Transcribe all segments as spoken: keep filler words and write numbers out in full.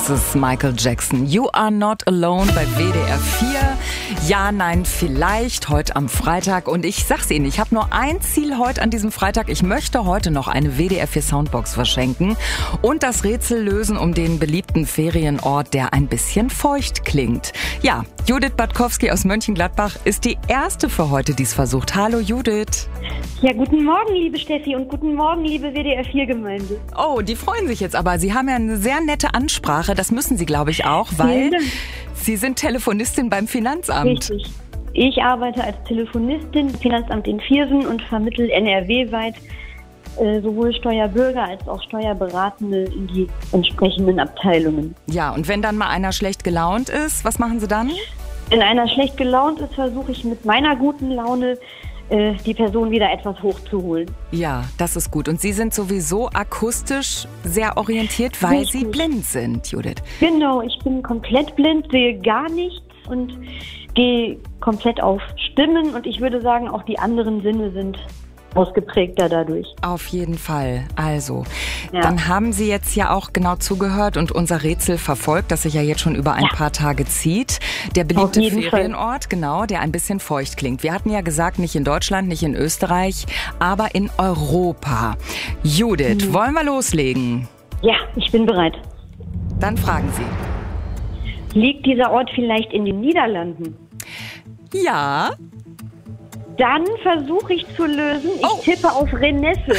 Das ist Michael Jackson. You are not alone bei W D R vier. Ja, nein, vielleicht heute am Freitag. Und ich sag's Ihnen, ich habe nur ein Ziel heute an diesem Freitag. Ich möchte heute noch eine W D R vier Soundbox verschenken und das Rätsel lösen um den beliebten Ferienort, der ein bisschen feucht klingt. Ja, Judith Batkowski aus Mönchengladbach ist die erste für heute, die es versucht. Hallo Judith. Ja, guten Morgen, liebe Steffi, und guten Morgen, liebe W D R vier Gemeinde. Oh, die freuen sich jetzt aber. Sie haben ja eine sehr nette Ansprache. Das müssen Sie, glaube ich, auch, weil Sie sind Telefonistin beim Finanzamt. Richtig. Ich arbeite als Telefonistin im Finanzamt in Viersen und vermittle N R W-weit äh, sowohl Steuerbürger als auch Steuerberatende in die entsprechenden Abteilungen. Ja, und wenn dann mal einer schlecht gelaunt ist, was machen Sie dann? Wenn einer schlecht gelaunt ist, versuche ich mit meiner guten Laune die Person wieder etwas hochzuholen. Ja, das ist gut. Und Sie sind sowieso akustisch sehr orientiert, weil Richtig. Sie blind sind, Judith. Genau, ich bin komplett blind, sehe gar nichts und gehe komplett auf Stimmen. Und ich würde sagen, auch die anderen Sinne sind ausgeprägter dadurch. Auf jeden Fall. Also, ja. Dann haben Sie jetzt ja auch genau zugehört und unser Rätsel verfolgt, das sich ja jetzt schon über ein ja. paar Tage zieht. Der beliebte Ferienort, Fall. genau, der ein bisschen feucht klingt. Wir hatten ja gesagt, nicht in Deutschland, nicht in Österreich, aber in Europa. Judith, mhm. wollen wir loslegen? Ja, ich bin bereit. Dann fragen Sie. Liegt dieser Ort vielleicht in den Niederlanden? Ja. Dann versuche ich zu lösen. Ich oh. tippe auf Renesse.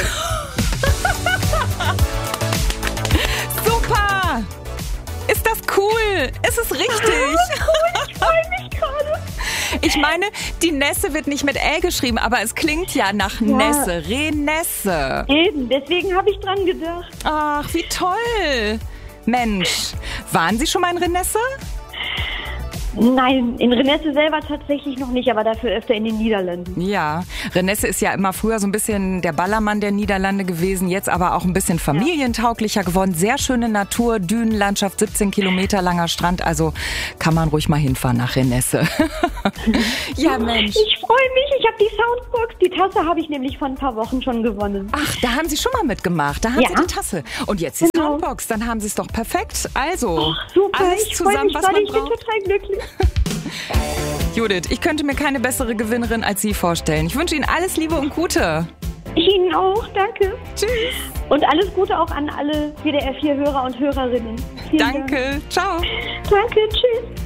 Super! Ist das cool? Ist es richtig? cool, ich freue mich gerade. Ich meine, die Nässe wird nicht mit L geschrieben, aber es klingt ja nach ja. Nässe. Renesse. Eben, deswegen habe ich dran gedacht. Ach, wie toll. Mensch, waren Sie schon mal in Renesse? Nein, in Renesse selber tatsächlich noch nicht, aber dafür öfter in den Niederlanden. Ja, Renesse ist ja immer früher so ein bisschen der Ballermann der Niederlande gewesen, jetzt aber auch ein bisschen familientauglicher geworden. Sehr schöne Natur, Dünenlandschaft, siebzehn Kilometer langer Strand, also kann man ruhig mal hinfahren nach Renesse. Ja, Mensch. Ich freue mich, ich habe die Soundbox, die Tasse habe ich nämlich vor ein paar Wochen schon gewonnen. Ach, da haben Sie schon mal mitgemacht, da haben ja. Sie die Tasse. Und jetzt die genau. Soundbox, dann haben Sie es doch perfekt. Also, Ach, super, alles ich zusammen, mich was gerade, man ich bin braucht. total glücklich. Judith, ich könnte mir keine bessere Gewinnerin als Sie vorstellen. Ich wünsche Ihnen alles Liebe und Gute. Ich Ihnen auch, danke. Tschüss. Und alles Gute auch an alle W D R vier Hörer und Hörerinnen. Vielen Danke, Dank. ciao. Danke, tschüss.